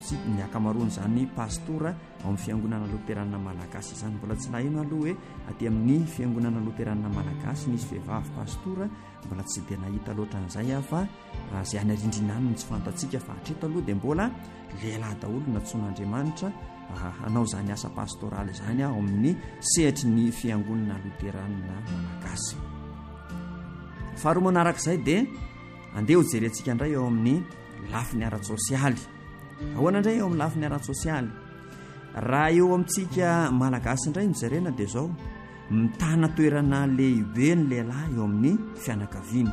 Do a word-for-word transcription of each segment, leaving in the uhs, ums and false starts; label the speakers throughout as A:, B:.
A: ny akamaroany zany pastora ao amin'ny fiangonana loterana malagasy izany. Mbola tsy nahino aloha hoe aty amin'ny fiangonana loterana malagasy nisy vehivavy pastora, mbola tsy dia nahita loatra an'izay aho fa izay any arindrina any no tsy fantatsika fa hatreto aloha dia mbola lehilahy daholo natsoan'Andriamanitra hanao izany asa pastoraly izany ao amin'ny sehatry ny fiangonana loterana malagasy. Faharoa manarak'izay dia andeha ho jerentsika indray eo amin'ny lafiny ara-tsosialy. Ahoana indray eo amin'ny lafiny ara-tsosialy? Raha eo amintsika malagasy indray mijerena dia izao, mitana toerana lehibe ny lehilahy eo amin'ny fianakaviana.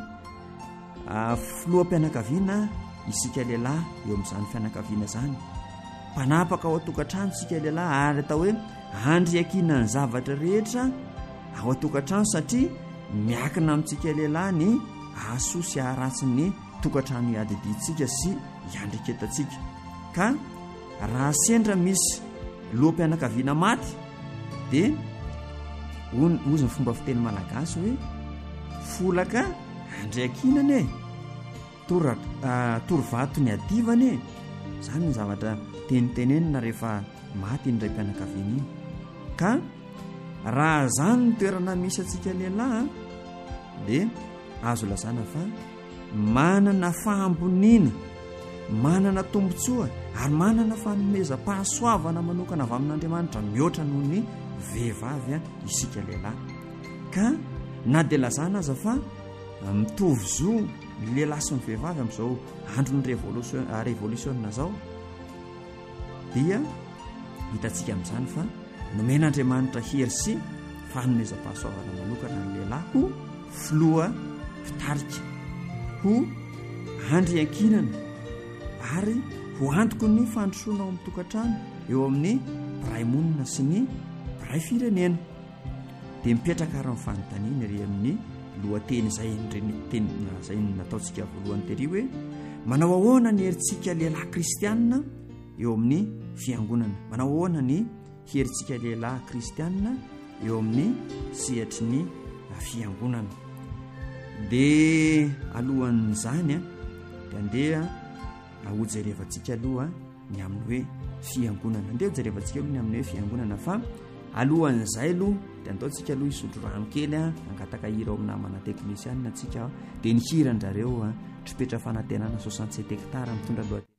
A: Filoham-pianakaviana isika lehilahy eo amin'izany fianakaviana izany. Mpanapaka ao an-tokantrano isika lehilahy ary atao hoe handriakiana ny zavatra rehetra ao an-tokantrano satria miakina amintsika lehilahy ny ahasoa sy aharatsy ny tokantrano iadidintsika sy iandriketantsika. Ka raha sendra misy loham-pianakaviana maty dia ozy ny fomba fiteny malagasy hoe folaka handriakinana e, torovato ny adivana e. Izany ny zavatra tenitenenina rehefa maty ny ray mpianakaviana iny. Ka raha zany ny toerana misy atsika lehilahy dia azo lazana fa manana fahamboniana, manana tombotsoa ary manana fanomezam-pahasoavana manokana avy amin'Andriamanitra mihoatra noho ny vehivavy isika lehilahy. Ka na dia lazana aza fa mitovy zo ny lehilahy sy ny vehivavy amin'izao andron'ny révolution zao, dia hitantsika amin'izany fa nomen'Andriamanitra hery sy fanomezam-pahasoavana manokana ny lehilahy ho filoha mpitarika, ho handriankinana ary ho antoko ny fandrosoana ao amin'ny tokantrano eo amin'ny mpiray monina sy ny mpiray firenena. Dia mipetraka ary ny fanontaniana ery amin'ny lohateny izay teny izay nataontsika voalohany tery hoe manao ahoana ny herintsika lehilahy kristianina eo amin'ny fiangonana, manao ahoana ny herintsika lehilahy kristianina eo amin'ny sehatry ny fiangonana. Dia alohan'izany a dia andeha hojerevantsika aloha ny amin'ny hoe fiangonana, andeha hojerevantsika aloha ny amin'ny hoe fiangonana. Fa alohan'izay aloha dia andaontsika aloha hisotro rano kely a, angataka hira ao amin'ny namana teknisianina antsika, dia ny hiran-drareo a tripetra fanantenana soixante-sept hectare mitondra loha